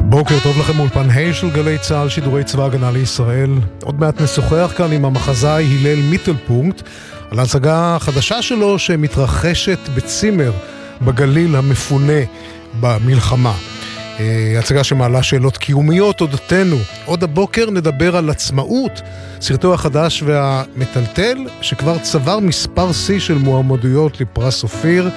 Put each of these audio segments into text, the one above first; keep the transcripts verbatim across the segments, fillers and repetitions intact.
בוקר טוב לכם, אולפן ה' של גלי צהל, שידורי צבא הגנה לישראל. עוד מעט נשוחח כאן עם המחזאי הלל מיטלפונקט על ההצגה החדשה שלו שמתרחשת בצימר בגליל המפונה במלחמה. הצגה שמעלה שאלות קיומיות אודותינו. עוד הבוקר נדבר על עצמאות, סרטו החדש והמטלטל שכבר צבר מספר שיא של מועמדויות לפרס אופיר.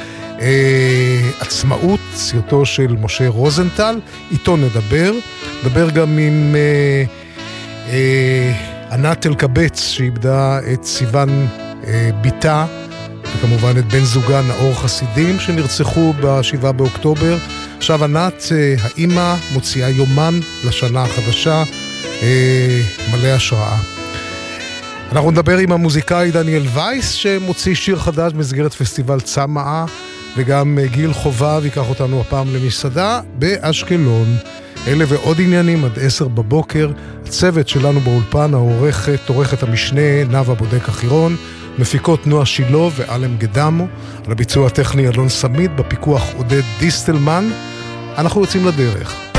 עצמאות, סרטו של משה רוזנטל, איתו נדבר. נדבר גם עם אה, אה, ענת אלקבץ שאיבדה את סיוון אה, ביתה, וכמובן את בן זוגה נאור חסידים שנרצחו בשבעה באוקטובר. עכשיו ענת, אה, האמא, מוציאה יומן לשנה החדשה, אה, מלא השראה. אנחנו נדבר עם המוזיקאי דניאל וייס שמוציא שיר חדש במסגרת פסטיבל צמאה, וגם גיל חובב ייקח אותנו הפעם למסעדה באשקלון. אלה ועוד עניינים עד עשר בבוקר. הצוות שלנו באולפן, העורכת, עורכת המשנה נאווה בודק החירון, מפיקות נועה שילו ואלם גדמו, על הביצוע הטכני אלון סמית, בפיקוח עודד דיסטלמן. אנחנו יוצאים לדרך.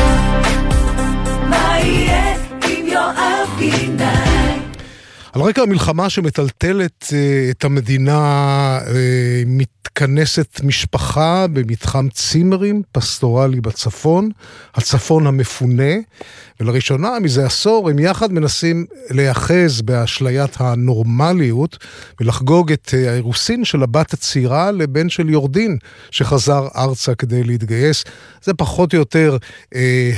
מה יהיה עם יואב גינאי? על רקע המלחמה שמטלטלת uh, את המדינה, uh, מתכנסת משפחה במתחם צימרים פסטורלי בצפון, הצפון המפונה, ולראשונה מזה עשור הם יחד מנסים להיאחז באשליית הנורמליות ולחגוג את uh, האירוסין של הבת הצעירה לבן של יורדין שחזר ארצה כדי להתגייס. זה פחות או יותר uh,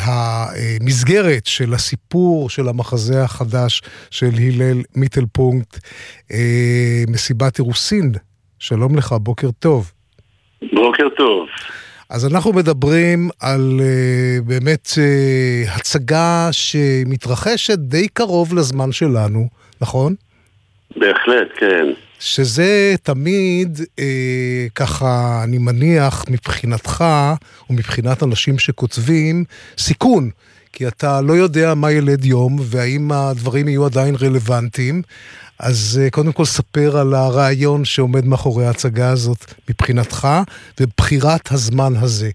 המסגרת של הסיפור של המחזה החדש של הלל מיטלפונקט, אה, מסיבת אירוסין. שלום לך, בוקר טוב. בוקר טוב. אז אנחנו מדברים על אה, באמת אה, הצגה שמתרחשת די קרוב לזמן שלנו, נכון? בהחלט, כן. שזה תמיד, אה, ככה אני מניח מבחינתך, ומבחינת אנשים שכותבים, סיכון. כי אתה לא יודע מה ילד יום, והאם הדברים יהיו עדיין רלוונטיים. אז קודם כל ספר על הרעיון שעומד מאחורי ההצגה הזאת מבחינתך, ובחירת הזמן הזה.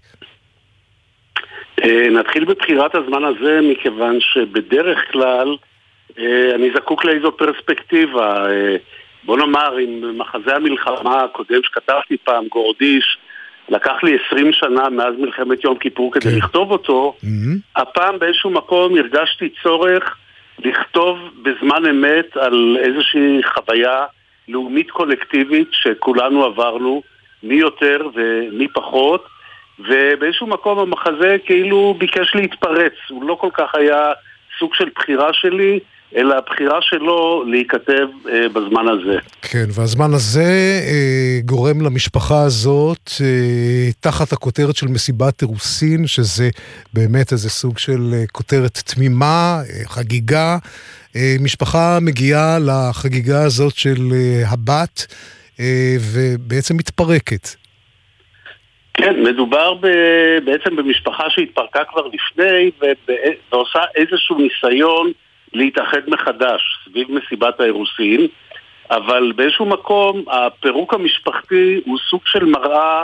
נתחיל בבחירת הזמן הזה, מכיוון שבדרך כלל אני זקוק לאיזו פרספקטיבה. בוא נאמר, עם מחזה המלחמה הקודם שכתבתי פעם, גורדיש, לקח לי עשרים שנה מאז מלחמת יום כיפור כדי לכתוב אותו. הפעם באיזשהו מקום הרגשתי צורך לכתוב בזמן אמת על איזושהי חוויה לאומית קולקטיבית שכולנו עברנו, מי יותר ומי פחות, ובאיזשהו מקום המחזה כאילו ביקש להתפרץ. הוא לא כל כך היה סוג של בחירה שלי, אלא הבחירה שלו להיכתב אה, בזמן הזה. כן, והזמן הזה אה, גורם למשפחה הזאת, אה, תחת הכותרת של מסיבת אירוסין, שזה באמת איזה סוג של אה, כותרת תמימה, אה, חגיגה. אה, משפחה מגיעה לחגיגה הזאת של אה, הבת, אה, ובעצם מתפרקת. כן, מדובר ב, בעצם במשפחה שהתפרקה כבר לפני, ועושה איזשהו ניסיון להתאחד מחדש סביב מסיבת האירוסין, אבל באיזשהו מקום הפירוק המשפחתי הוא סוג של מראה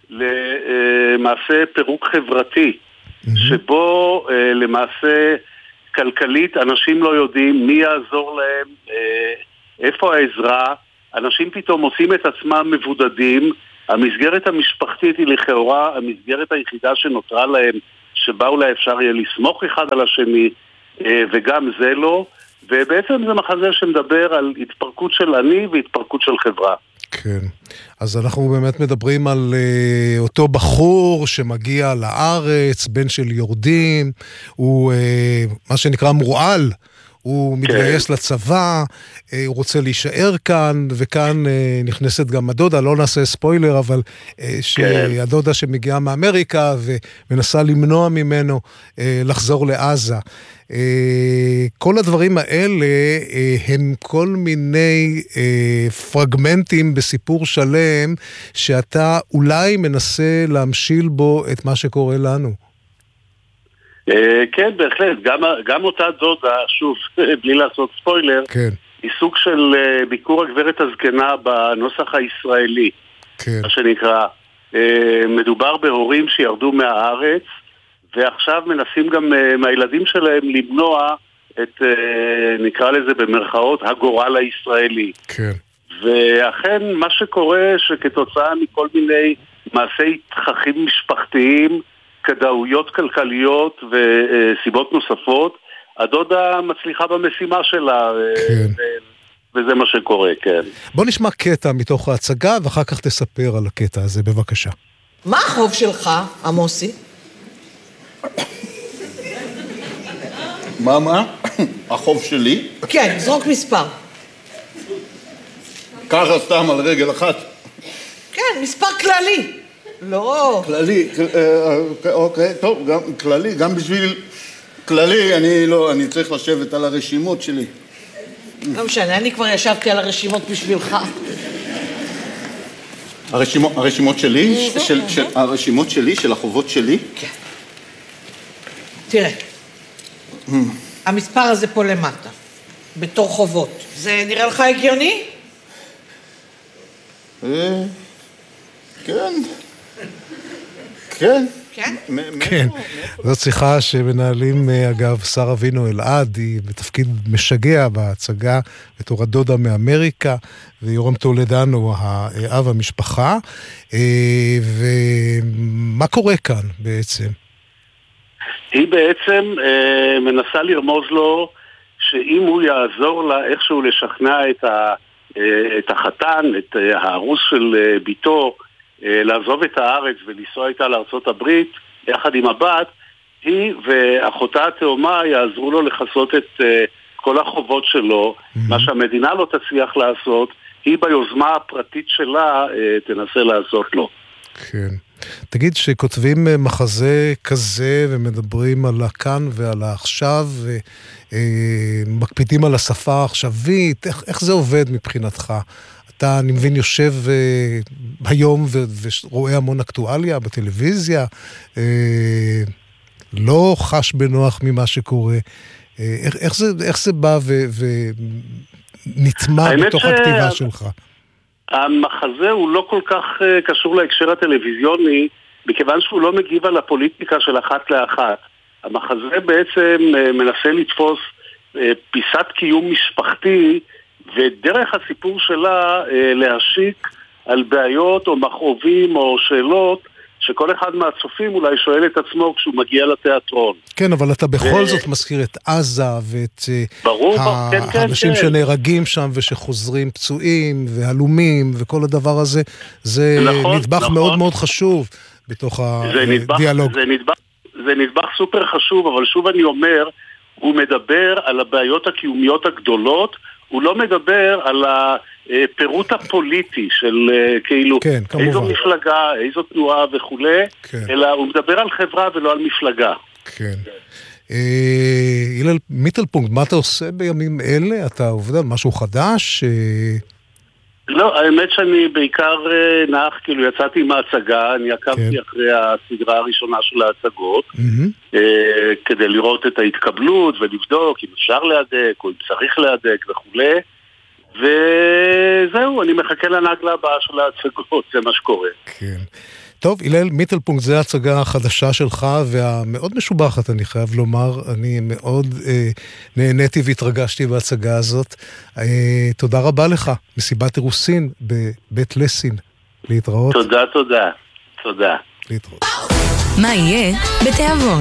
למעשה פירוק חברתי, mm-hmm. שבו למעשה כלכלית אנשים לא יודעים מי יעזור להם, איפה העזרה, אנשים פתאום עושים את עצמם מבודדים, המסגרת המשפחתית היא לכאורה המסגרת היחידה שנותרה להם, שבה אולי אפשר יהיה לסמוך אחד על השני, וגם זה לא, ובעצם זה מחזה שמדבר על התפרקות של אני והתפרקות של חברה. כן, אז אנחנו באמת מדברים על uh, אותו בחור שמגיע לארץ, בן של יורדים, הוא uh, מה שנקרא מורעל, הוא מתגייס לצבא, הוא רוצה להישאר כאן, וכאן נכנסת גם הדודה, לא נעשה ספוילר, אבל שהדודה שמגיעה מאמריקה ומנסה למנוע ממנו לחזור לעזה. כל הדברים האלה הם כל מיני פרגמנטים בסיפור שלם, שאתה אולי מנסה להמשיל בו את מה שקורה לנו. כן, בהחלט, גם, גם אותה דודה, שוב, בלי לעשות ספוילר, כן. היא סוג של ביקור הגברת הזקנה בנוסח הישראלי, כן. מה שנקרא. מדובר בהורים שירדו מהארץ, ועכשיו מנסים גם מהילדים שלהם למנוע את, נקרא לזה במרכאות, הגורל הישראלי. כן. ואכן מה שקורה שכתוצאה מכל מיני מעשי תככים משפחתיים, כדאויות כלכליות וסיבות נוספות, הדודה מצליחה במשימה שלה, כן. וזה מה שקורה, כן. בוא נשמע קטע מתוך ההצגה, ואחר כך תספר על הקטע הזה, בבקשה. מה החוב שלך, עמוסי? מה, מה? החוב שלי? כן, זרוק מספר. ככה סתם על רגל אחת. כן, מספר כללי. לא. כללי, אוקיי, טוב, גם כללי, גם בשביל כללי, אני לא, אני צריך לשבת על הרשימות שלי. לא משנה, אני כבר ישבתי על הרשימות בשבילך. הרשימות, הרשימות שלי? של, של, הרשימות שלי, של החובות שלי? כן. תראה, המספר הזה פה למטה, בתור חובות. זה נראה לך הגיוני? כן. כן. כן? כן. זאת שיחה שמנהלים, אגב, שרה וינו אלעד, היא בתפקיד משגע בהצגה, בתור הדודה מאמריקה, ויורם טולדנו, האב המשפחה. ומה קורה כאן בעצם? היא בעצם מנסה לרמוז לו שאם הוא יעזור לה איכשהו לשכנע את ה... את החתן, את הארוס של ביתו, לעזוב את הארץ ולנסוע איתה לארצות הברית, יחד עם הבת, היא ואחותה התאומה יעזרו לו לחסות את כל החובות שלו, mm-hmm. מה שהמדינה לא תצליח לעשות, היא ביוזמה הפרטית שלה תנסה לעשות לו. כן. תגיד שכותבים מחזה כזה ומדברים על הכאן ועל העכשיו ומקפידים על השפה העכשווית, איך, איך זה עובד מבחינתך? אתה, אני מבין, יושב היום ורואה המון אקטואליה בטלוויזיה, לא חש בנוח ממה שקורה. איך, איך, זה, איך זה בא ונטמע בתוך ש... הכתיבה שלך? המחזה הוא לא כל כך uh, קשור להקשר הטלוויזיוני, מכיוון שהוא לא מגיב על הפוליטיקה של אחת לאחת. המחזה בעצם uh, מנסה לתפוס uh, פיסת קיום משפחתי, ודרך הסיפור שלה uh, להשיק על בעיות או מכאובים או שאלות, שכל אחד מהצופים אולי שואל את עצמו כשהוא מגיע לתיאטרון. כן, אבל אתה בכל ו... זאת מזכיר את עזה ואת ברור, ה... כן, כן, האנשים כן. שנהרגים שם ושחוזרים פצועים והלומים וכל הדבר הזה, זה נכון, נדבך נכון. מאוד מאוד חשוב בתוך הדיאלוג. זה נדבך, זה נדבך סופר חשוב, אבל שוב אני אומר, הוא מדבר על הבעיות הקיומיות הגדולות, הוא לא מדבר על הפירוט הפוליטי של כאילו כן, איזו מפלגה, איזו תנועה וכו', כן. אלא הוא מדבר על חברה ולא על מפלגה. כן. הלל מיטלפונקט, מה אתה עושה בימים אלה? אתה עובד על משהו חדש? לא, האמת שאני בעיקר נח, כאילו יצאתי מההצגה, אני עקבתי כן. אחרי הסדרה הראשונה של ההצגות, mm-hmm. כדי לראות את ההתקבלות ולבדוק אם אפשר להדק או אם צריך להדק וכו'. וזהו, אני מחכה לנגלה הבאה של ההצגות, זה מה שקורה. כן. טוב, הלל מיטלפונקט, זה ההצגה החדשה שלך, והמאוד משובחת, אני חייב לומר. אני מאוד אה, נהניתי והתרגשתי בהצגה הזאת. אה, תודה רבה לך, מסיבת אירוסין בבית לסין. להתראות. תודה, תודה. תודה. להתראות. מה יהיה בתיאבון?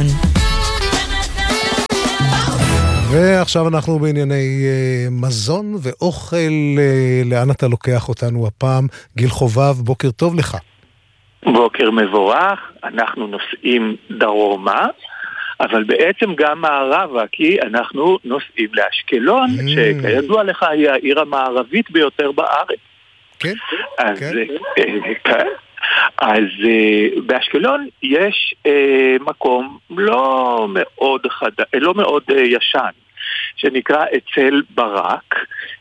ועכשיו אנחנו בענייני uh, מזון ואוכל. Uh, לאן אתה לוקח אותנו הפעם? גיל חובב, בוקר טוב לך. בוקר מבורך, אנחנו נוסעים דרומה, אבל בעצם גם מערבה, כי אנחנו נוסעים לאשקלון, mm. שכידוע לך היא העיר המערבית ביותר בארץ. כן, אז, כן. כן. אז באשקלון יש מקום לא מאוד חד... לא מאוד ישן, שנקרא אצל ברק,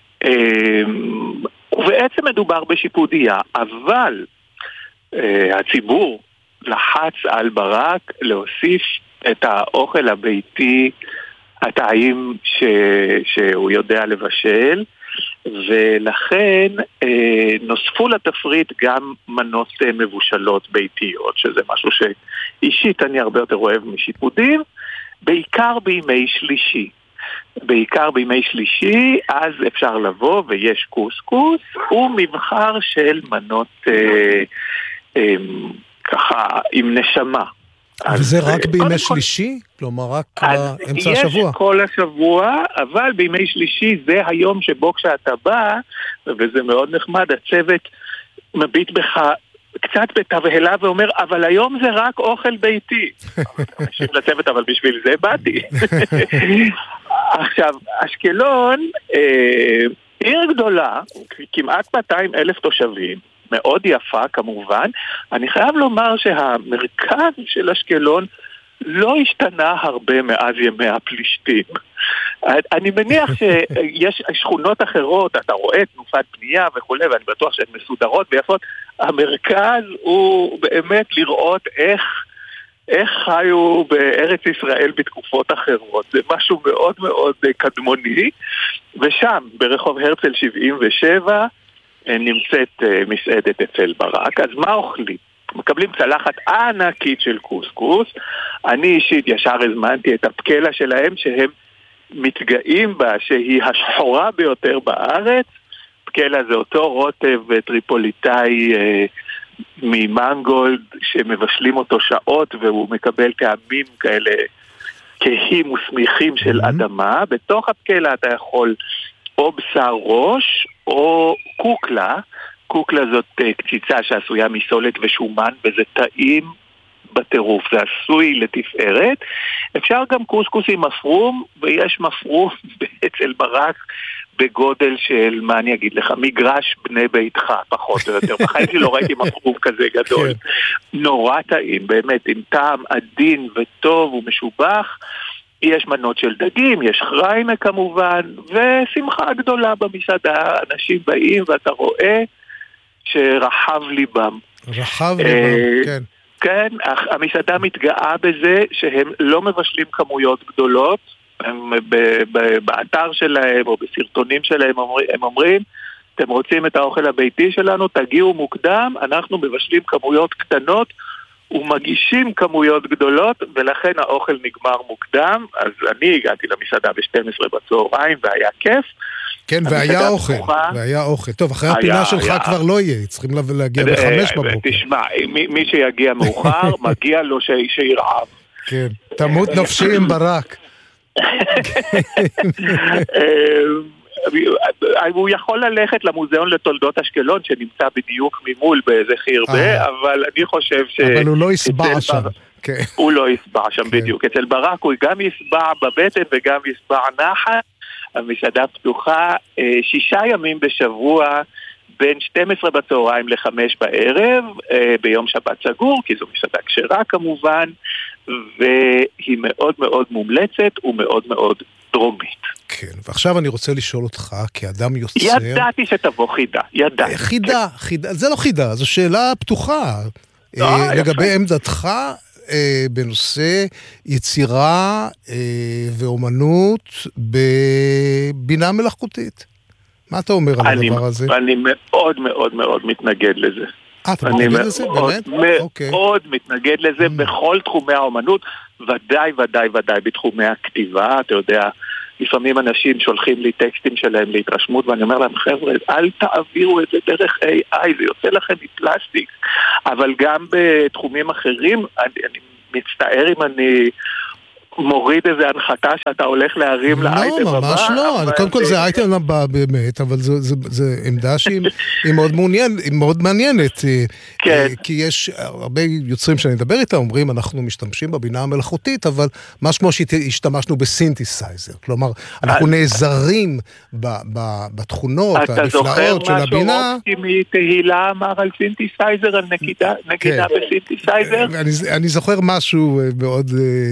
ובעצם מדובר בשיפודיה, אבל הציבור לחץ על ברק להוסיף את האוכל הביתי הטעים ש... שהוא יודע לבשל, ולכן אה, נוספו לתפריט גם מנות אה, מבושלות ביתיות, שזה משהו שאישית אני הרבה יותר אוהב משיפודים, בעיקר בימי שלישי. בעיקר בימי שלישי, אז אפשר לבוא ויש קוסקוס, הוא מבחר של מנות אה, אה, ככה עם נשמה. וזה רק בימי שלישי? כלומר, רק באמצע השבוע? יש כל השבוע, אבל בימי שלישי זה היום שבו כשאתה בא, וזה מאוד נחמד, הצוות מביט בך קצת בתבהלה ואומר, אבל היום זה רק אוכל ביתי. משיב לצוות, אבל בשביל זה באתי. עכשיו, אשקלון, עיר גדולה, כמעט מאתיים אלף תושבים, מאוד יפה כמובן. אני חייב לומר שהמרכז של אשקלון לא השתנה הרבה מאז ימי הפלישתים. אני מניח שיש שכונות אחרות, אתה רואה תנופת בנייה וכו', ואני בטוח שהן מסודרות ויפות. המרכז הוא באמת לראות איך איך חיו בארץ ישראל בתקופות אחרות. זה משהו מאוד מאוד קדמוני, ושם ברחוב הרצל שבעים ושבע נמצאת מסעדת אצל ברק. אז מה אוכלים? מקבלים צלחת ענקית של קוסקוס. אני אישית ישר הזמנתי את הפקלה שלהם שהם מתגאים בה שהיא השחורה ביותר בארץ. פקלה זה אותו רוטב טריפוליטאי אה, ממנגולד שמבשלים אותו שעות והוא מקבל טעמים כאלה כהים וסמיכים של mm-hmm. אדמה. בתוך הפקלה אתה יכול או בשר ראש או קוקלה. קוקלה זאת קציצה שעשויה מסולת ושומן, וזה טעים בטירוף, זה עשוי לתפארת. אפשר גם קוסקוס עם מפרום, ויש מפרום אצל ברק בגודל של, מה אני אגיד לך, מגרש בני ביתך, פחות או יותר. בחיים שלי לא ראיתי מפרום כזה גדול. נורא טעים, באמת, עם טעם עדין וטוב ומשובח. יש מנות של דגים, יש חריימה כמובן, ושמחה גדולה במסעדה. אנשים באים ואתה רואה שרחב ליבם. רחב ליבם, כן. כן, המסעדה מתגאה בזה שהם לא מבשלים כמויות גדולות, הם באתר שלהם או בסרטונים שלהם הם אומרים, אתם רוצים את האוכל הביתי שלנו, תגיעו מוקדם, אנחנו מבשלים כמויות קטנות ומגישים כמויות גדולות, ולכן האוכל נגמר מוקדם. אז אני הגעתי למסעדה ב-שתים עשרה בצהריים והיה כיף. כן, והיה אוכל, והיה אוכל. טוב, אחרי הפינה שלך כבר לא יהיה, צריכים להגיע בחמש בבוקר. תשמע, מי שיגיע מאוחר, מגיע לו שירעב. כן, תמות נפשי עם ברק. הוא יכול ללכת למוזיאון לתולדות אשקלון, שנמצא בדיוק ממול באיזה חירבה, אבל אני חושב ש... אבל הוא לא יסבע שם. הוא לא יסבע שם בדיוק. אצל ברק הוא גם יסבע בבטן וגם יסבע נחת. המסעדה פתוחה שישה ימים בשבוע, בין שתים עשרה בצהריים לחמש בערב, ביום שבת סגור, כי זו מסעדה כשרה כמובן, והיא מאוד מאוד מומלצת ומאוד מאוד דרומית. כן, ועכשיו אני רוצה לשאול אותך, כאדם יוצר... ידעתי שתבוא חידה, ידעתי. חידה, חידה, זה לא חידה, זו שאלה פתוחה. לגבי עמדתך בנושא יצירה ואומנות בבינה מלאכותית. מה אתה אומר על הדבר הזה? אני מאוד מאוד מאוד מתנגד לזה. אה, אתה מתנגד לזה? באמת? מאוד מתנגד לזה בכל תחומי האומנות, ודאי ודאי ודאי בתחומי הכתיבה. אתה יודע, לפעמים אנשים שולחים לי טקסטים שלהם להתרשמות, ואני אומר להם, חבר'ה, אל תעבירו את זה דרך איי איי, זה יוצא לכם מפלסטיק. אבל גם בתחומים אחרים, אני, אני מצטער אם אני מוריד איזה הנחתה שאתה הולך להרים לאייטם הבא. לא, ממש לא. קודם כל זה אייטם הבא באמת, אבל זו עמדה שהיא מאוד מעניינת. כי יש הרבה יוצרים שאני מדבר איתם, אומרים, אנחנו משתמשים בבינה המלאכותית, אבל משהו כמו שהשתמשנו בסינתסייזר. כלומר, אנחנו נעזרים בתכונות הנפלאות של הבינה. אתה זוכר משהו רובסקי מתהילה אמר על סינתסייזר, על נגידה בסינתסייזר? אני זוכר משהו מאוד...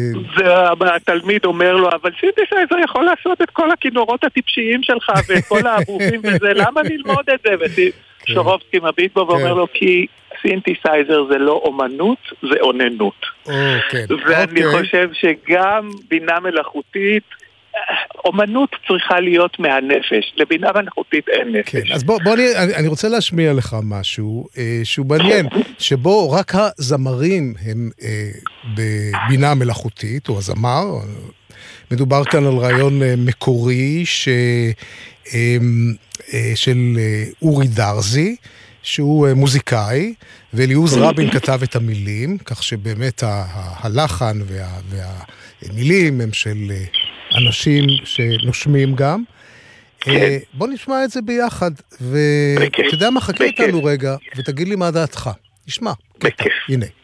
התלמיד אומר לו, אבל סינתסייזר יכול לעשות את כל הכינורות הטיפשיים שלך ואת כל האבובים וזה, למה ללמוד את זה? ושורובסקי מביט בו ואומר לו, כי סינתסייזר זה לא אומנות, זה אוננות. ואני חושב שגם בינה מלאכותית, אומנות צריכה להיות מהנפש, לבינה מלאכותית אין נפש. כן, אז בוא, בוא אני, אני רוצה להשמיע לך משהו אה, שהוא מעניין, שבו רק הזמרים הם אה, בבינה מלאכותית, או הזמר, מדובר כאן על רעיון אה, מקורי ש, אה, אה, של אה, אורי דרזי, שהוא אה, מוזיקאי, ואליעוז רבין כתב את המילים, כך שבאמת ה- ה- הלחן וה, והמילים הם של אה, אנשים שנושמים גם. כן. בוא נשמע את זה ביחד, ואתה יודע מה, חכה איתנו רגע, ותגיד לי מה דעתך. נשמע, קטע, הנה.